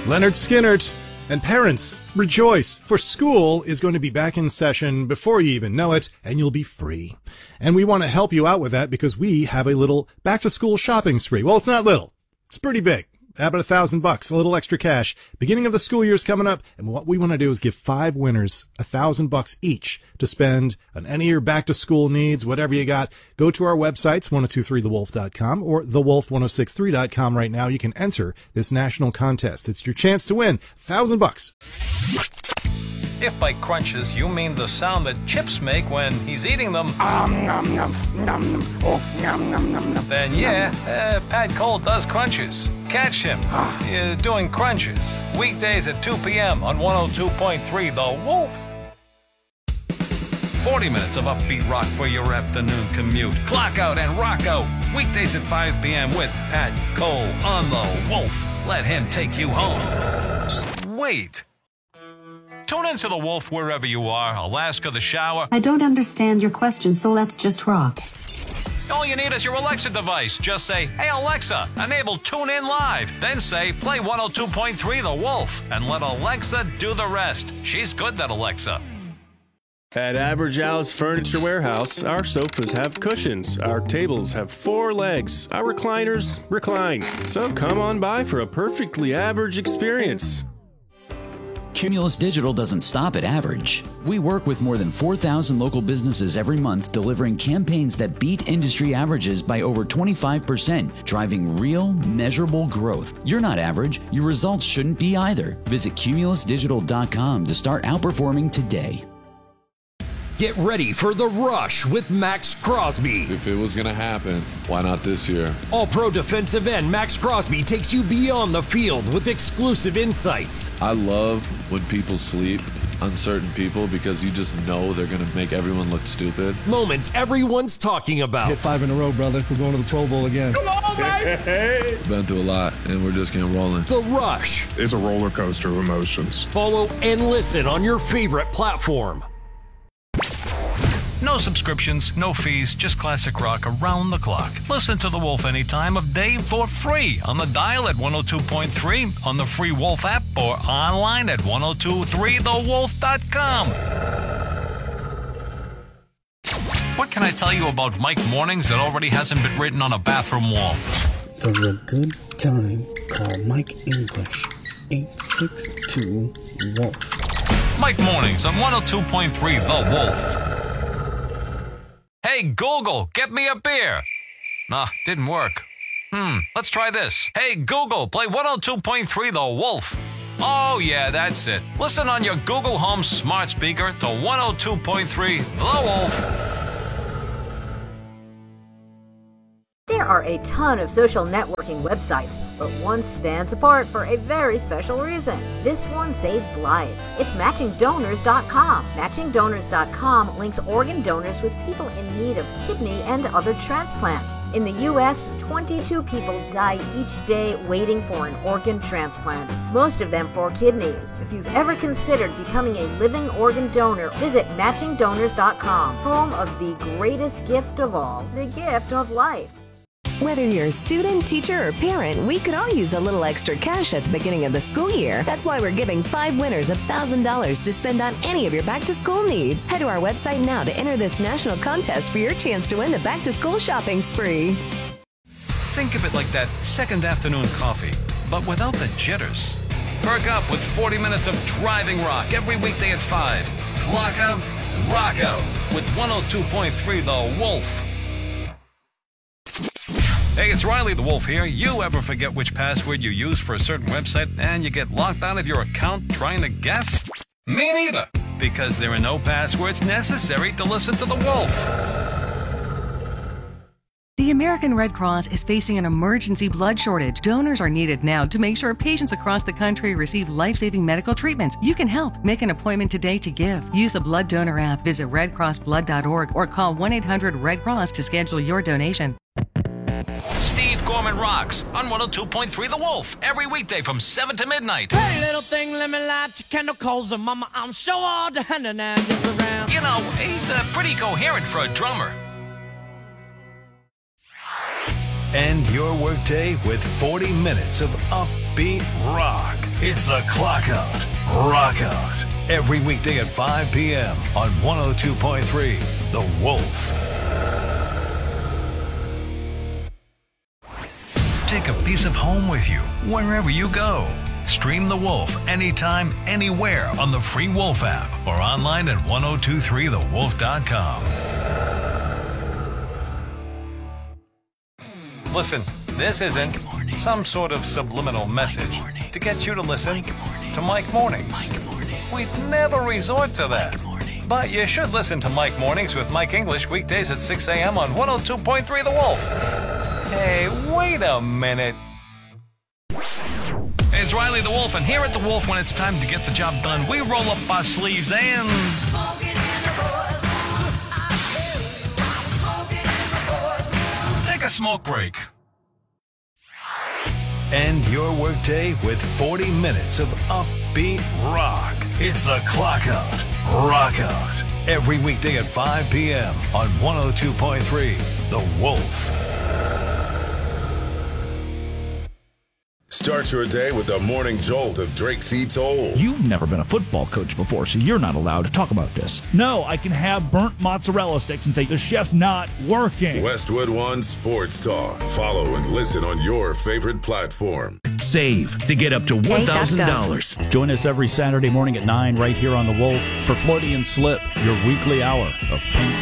Leonard Skinnert. And parents, rejoice, for school is going to be back in session before you even know it, and you'll be free. And we want to help you out with that because we have a little back-to-school shopping spree. Well, it's not little. It's pretty big. About $1,000, a little extra cash. Beginning of the school year is coming up, and what we want to do is give 5 winners $1,000 each to spend on any of your back-to-school needs, whatever you got. Go to our websites, 1023thewolf.com or thewolf1063.com right now. You can enter this national contest. It's your chance to win $1,000. If by crunches you mean the sound that Chips make when he's eating them, then yeah, Pat Cole does crunches. Catch him doing crunches weekdays at 2 p.m. on 102.3 The Wolf. 40 minutes of upbeat rock for your afternoon commute. Clock out and rock out weekdays at 5 p.m. with Pat Cole on The Wolf. Let him take you home. Wait. Tune into The Wolf wherever you are, Alaska, the shower. I don't understand your question, so let's just rock. All you need is your Alexa device. Just say, hey Alexa, enable Tune In Live. Then say, play 102.3 The Wolf, and let Alexa do the rest. She's good, that Alexa. At Average Al's Furniture Warehouse, our sofas have cushions, our tables have 4 legs, our recliners recline. So come on by for a perfectly average experience. Cumulus Digital doesn't stop at average. We work with more than 4,000 local businesses every month, delivering campaigns that beat industry averages by over 25%, driving real, measurable growth. You're not average. Your results shouldn't be either. Visit cumulusdigital.com to start outperforming today. Get ready for The Rush with Max Crosby. If it was going to happen, why not this year? All-pro defensive end Max Crosby takes you beyond the field with exclusive insights. I love when people sleep on certain people because you just know they're going to make everyone look stupid. Moments everyone's talking about. Hit 5 in a row, brother. We're going to the Pro Bowl again. Come on, baby! Been through a lot, and we're just getting rolling. The Rush. It's a roller coaster of emotions. Follow and listen on your favorite platform. No subscriptions, no fees, just classic rock around the clock. Listen to The Wolf any time of day for free on the dial at 102.3, on the free Wolf app, or online at 1023thewolf.com. What can I tell you about Mike Mornings that already hasn't been written on a bathroom wall? For a good time, call Mike English, 862-WOLF. Mike Mornings on 102.3 The Wolf. Hey, Google, get me a beer. Nah, didn't work. Let's try this. Hey, Google, play 102.3 The Wolf. Oh, yeah, that's it. Listen on your Google Home smart speaker to 102.3 The Wolf. There are a ton of social networking websites, but one stands apart for a very special reason. This one saves lives. It's MatchingDonors.com. MatchingDonors.com links organ donors with people in need of kidney and other transplants. In the U.S., 22 people die each day waiting for an organ transplant, most of them for kidneys. If you've ever considered becoming a living organ donor, visit MatchingDonors.com, home of the greatest gift of all, the gift of life. Whether you're a student, teacher, or parent, we could all use a little extra cash at the beginning of the school year. That's why we're giving 5 winners $1,000 to spend on any of your back-to-school needs. Head to our website now to enter this national contest for your chance to win the back-to-school shopping spree. Think of it like that second afternoon coffee, but without the jitters. Perk up with 40 minutes of driving rock every weekday at 5. Clock out, rock out with 102.3 The Wolf. Hey, it's Riley the Wolf here. You ever forget which password you use for a certain website and you get locked out of your account trying to guess? Me neither, because there are no passwords necessary to listen to The Wolf. The American Red Cross is facing an emergency blood shortage. Donors are needed now to make sure patients across the country receive life-saving medical treatments. You can help. Make an appointment today to give. Use the Blood Donor app, visit redcrossblood.org, or call 1-800-RED-CROSS to schedule your donation. Steve Gorman rocks on 102.3 The Wolf every weekday from 7 to midnight. Hey, little thing, let me light your candle coals, and mama, I'm sure all the hand and is around. You know, he's pretty coherent for a drummer. End your workday with 40 minutes of upbeat rock. It's the Clock Out, Rock Out. Every weekday at 5 p.m. on 102.3 The Wolf. Take a piece of home with you wherever you go. Stream The Wolf anytime, anywhere on the free Wolf app or online at 1023thewolf.com. Listen, this isn't some sort of subliminal message to get you to listen to Mike Mornings. We'd never resort to that. But you should listen to Mike Mornings with Mike English weekdays at 6 a.m. on 102.3 The Wolf. Hey, wait a minute. Hey, it's Riley the Wolf, and here at The Wolf, when it's time to get the job done, we roll up our sleeves and... take a smoke break. End your workday with 40 minutes of upbeat rock. It's the Clock Out, Rock Out. Every weekday at 5 p.m. on 102.3 The Wolf. Start your day with the morning jolt of Drake C. Toll. You've never been a football coach before, so you're not allowed to talk about this. No, I can have burnt mozzarella sticks and say the chef's not working. Westwood One Sports Talk. Follow and listen on your favorite platform. Save to get up to $1,000. Join us every Saturday morning at 9 right here on The Wolf for Freudian Slip, your weekly hour of Pink